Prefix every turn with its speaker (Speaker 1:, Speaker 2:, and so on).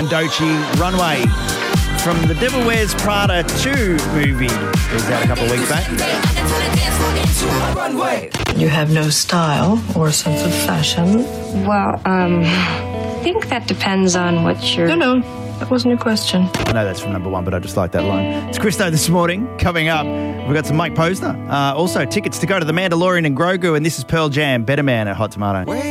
Speaker 1: Doechii, Runway from the Devil Wears Prada 2 movie. It was out a couple of weeks back.
Speaker 2: You have no style or sense of fashion.
Speaker 3: Well, I think that depends on what you're...
Speaker 2: No, that wasn't your question.
Speaker 1: I know that's from number one, but I just like that line. It's Christo this morning. Coming up, we've got some Mike Posner. Also, tickets to go to The Mandalorian and Grogu, and this is Pearl Jam, Better Man at Hot Tomato.